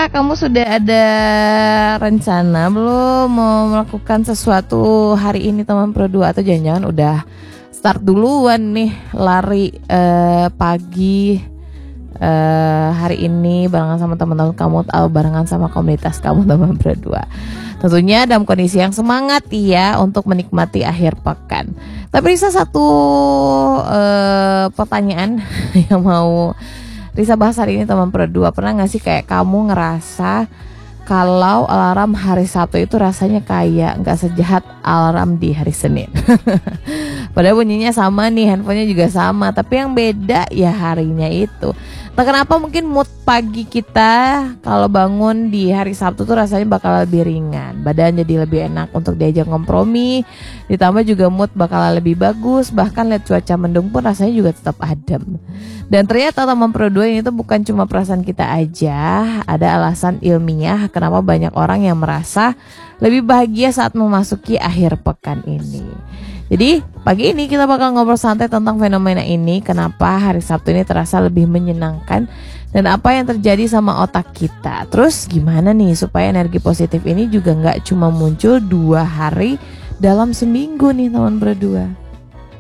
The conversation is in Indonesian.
kamu sudah ada rencana belum mau melakukan sesuatu hari ini teman Pro 2? Atau jangan-jangan udah start duluan nih lari pagi hari ini barengan sama teman-teman kamu atau barengan sama komunitas kamu teman Pro 2? Tentunya dalam kondisi yang semangat ya untuk menikmati akhir pekan. Tapi Risa satu pertanyaan yang mau Risa bahas hari ini teman Pro 2. Pernah gak sih kayak kamu ngerasa kalau alarm hari Sabtu itu rasanya kayak gak sejahat alarm di hari Senin? Padahal bunyinya sama nih, handphonenya juga sama, tapi yang beda ya harinya itu. Nah, kenapa mungkin mood pagi kita kalau bangun di hari Sabtu tuh rasanya bakal lebih ringan, badan jadi lebih enak untuk diajak kompromi, ditambah juga mood bakal lebih bagus, bahkan lihat cuaca mendung pun rasanya juga tetap adem. Dan ternyata teman Pro 2 ini tuh bukan cuma perasaan kita aja, ada alasan ilmiah kenapa banyak orang yang merasa lebih bahagia saat memasuki akhir pekan ini. Jadi pagi ini kita bakal ngobrol santai tentang fenomena ini, kenapa hari Sabtu ini terasa lebih menyenangkan dan apa yang terjadi sama otak kita. Terus gimana nih supaya energi positif ini juga gak cuma muncul 2 hari dalam seminggu nih teman Pro 2.